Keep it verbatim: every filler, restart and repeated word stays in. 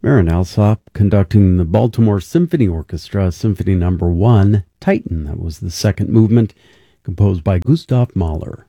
Marin Alsop conducting the Baltimore Symphony Orchestra, Symphony Number One, Titan. That was the second movement, composed by Gustav Mahler.